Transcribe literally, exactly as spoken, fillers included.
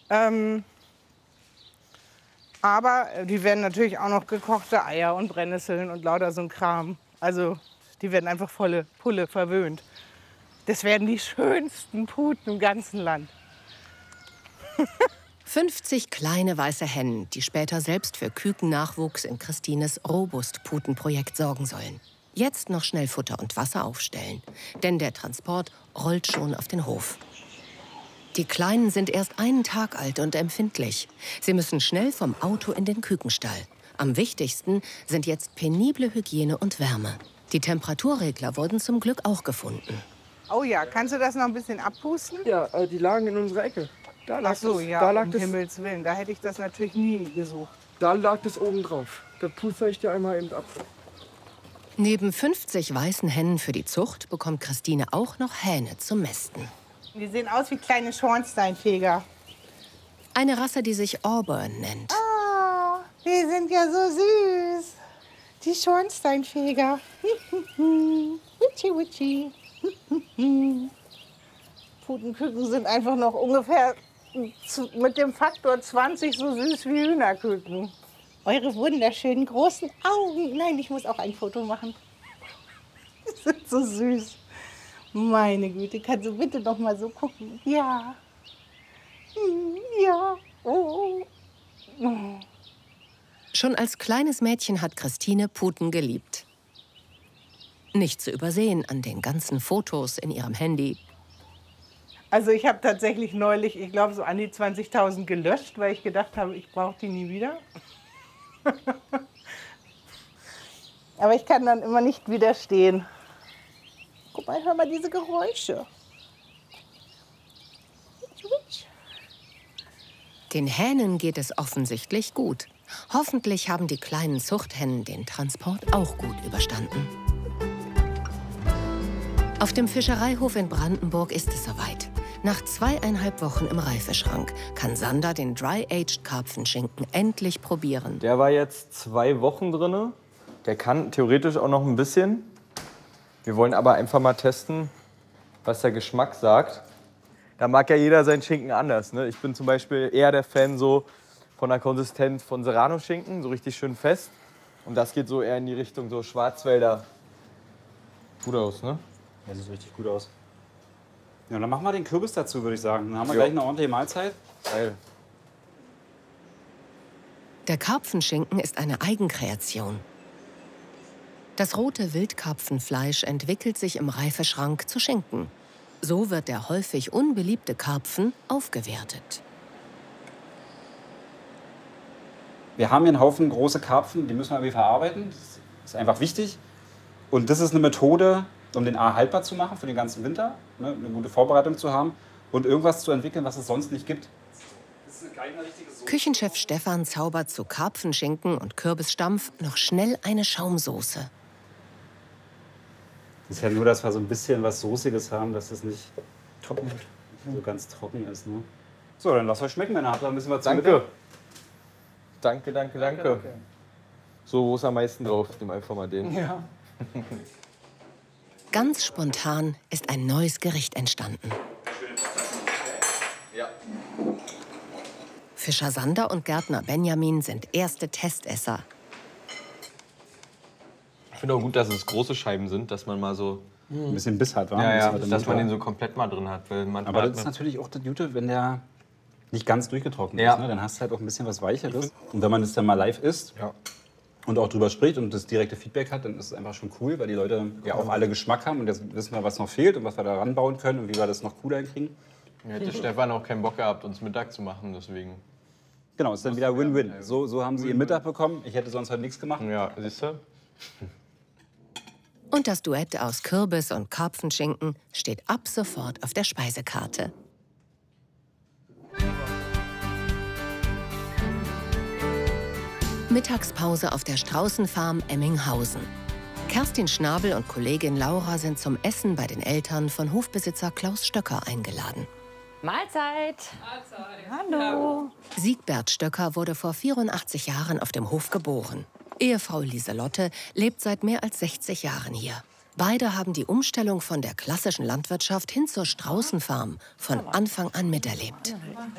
Ähm, aber die werden natürlich auch noch gekochte Eier und Brennnesseln und lauter so ein Kram. Also die werden einfach volle Pulle verwöhnt. Das werden die schönsten Puten im ganzen Land. fünfzig kleine weiße Hennen, die später selbst für Kükennachwuchs in Christines Robust-Putenprojekt sorgen sollen. Jetzt noch schnell Futter und Wasser aufstellen, denn der Transport rollt schon auf den Hof. Die Kleinen sind erst einen Tag alt und empfindlich. Sie müssen schnell vom Auto in den Kükenstall. Am wichtigsten sind jetzt penible Hygiene und Wärme. Die Temperaturregler wurden zum Glück auch gefunden. Oh ja, kannst du das noch ein bisschen abpusten? Ja, äh, die lagen in unserer Ecke. Da lag Ach so, das, ja, da lag um das, Himmels Willen. Da hätte ich das natürlich nie gesucht. da lag das oben drauf. Das puste ich dir einmal eben ab. Neben fünfzig weißen Hennen für die Zucht bekommt Christine auch noch Hähne zum Mästen. Die sehen aus wie kleine Schornsteinfeger. Eine Rasse, die sich Auburn nennt. Oh, die sind ja so süß. Die Schornsteinfeger. Wutschi, wutschi. Putenküken sind einfach noch ungefähr mit dem Faktor zwanzig so süß wie Hühnerküken. Eure wunderschönen großen Augen. Nein, ich muss auch ein Foto machen. Die sind so süß. Meine Güte, kannst du bitte noch mal so gucken? Ja. Hm, ja. Oh. Oh. Schon als kleines Mädchen hat Christine Puten geliebt. Nicht zu übersehen an den ganzen Fotos in ihrem Handy. Also ich habe tatsächlich neulich, ich glaube, so an die zwanzigtausend gelöscht, weil ich gedacht habe, ich brauche die nie wieder. Aber ich kann dann immer nicht widerstehen. Guck mal, hör mal diese Geräusche. Den Hähnen geht es offensichtlich gut. Hoffentlich haben die kleinen Zuchthennen den Transport auch gut überstanden. Auf dem Fischereihof in Brandenburg ist es soweit. Nach zweieinhalb Wochen im Reifeschrank kann Sander den Dry-Aged Karpfenschinken endlich probieren. Der war jetzt zwei Wochen drin. Der kann theoretisch auch noch ein bisschen. Wir wollen aber einfach mal testen, was der Geschmack sagt. Da mag ja jeder seinen Schinken anders. Ne? Ich bin zum Beispiel eher der Fan so von der Konsistenz von Serrano-Schinken, so richtig schön fest. Und das geht so eher in die Richtung so Schwarzwälder. Gut aus, ne? Das sieht richtig gut aus. Ja, dann machen wir den Kürbis dazu, würde ich sagen. Dann haben wir Jo. gleich eine ordentliche Mahlzeit. Geil. Der Karpfenschinken ist eine Eigenkreation. Das rote Wildkarpfenfleisch entwickelt sich im Reifeschrank zu Schinken. So wird der häufig unbeliebte Karpfen aufgewertet. Wir haben hier einen Haufen große Karpfen, die müssen wir irgendwie verarbeiten. Das ist einfach wichtig. Und das ist eine Methode, um den A haltbar zu machen für den ganzen Winter, ne, eine gute Vorbereitung zu haben und irgendwas zu entwickeln, was es sonst nicht gibt. Das ist eine kleine, richtige Soße. Küchenchef Stefan zaubert zu Karpfenschinken und Kürbisstampf noch schnell eine Schaumsoße. Das ist ja nur, dass wir so ein bisschen was Soßiges haben, dass es nicht trocken so ganz trocken ist. Ne? So, dann lasst euch schmecken, Männer. Habt ihr ein bisschen was zu Danke. Mittag? Danke, danke, danke. Danke, danke. So, wo ist am meisten drauf? Nimm einfach mal den. Ja. Ganz spontan ist ein neues Gericht entstanden. Ja. Fischer Sander und Gärtner Benjamin sind erste Testesser. Ich finde auch gut, dass es große Scheiben sind, dass man mal so... Ein bisschen Biss hat, wa? Ja, ja, Ein bisschen dass man Mund den hat. so komplett mal drin hat. Weil manchmal Aber hat das ist man- natürlich auch das Gute, wenn der nicht ganz durchgetrocknet Ja. ist. Ne? Dann hast du halt auch ein bisschen was Weicheres. Und wenn man das dann mal live isst Ja. und auch drüber spricht und das direkte Feedback hat, dann ist es einfach schon cool, weil die Leute ja auch alle Geschmack haben und jetzt wissen wir, was noch fehlt und was wir da ranbauen können und wie wir das noch cooler hinkriegen. Hätte Stefan auch keinen Bock gehabt, uns Mittag zu machen, deswegen. Genau, ist dann wieder Win-Win. So, so haben sie ihren Mittag bekommen. Ich hätte sonst heute nichts gemacht. Ja, siehst du? Und das Duett aus Kürbis und Karpfenschinken steht ab sofort auf der Speisekarte. Mittagspause auf der Straußenfarm Emminghausen. Kerstin Schnabel und Kollegin Laura sind zum Essen bei den Eltern von Hofbesitzer Klaus Stöcker eingeladen. Mahlzeit. Hallo. Siegbert Stöcker wurde vor vierundachtzig Jahren auf dem Hof geboren. Ehefrau Lieselotte lebt seit mehr als sechzig Jahren hier. Beide haben die Umstellung von der klassischen Landwirtschaft hin zur Straußenfarm von Anfang an miterlebt.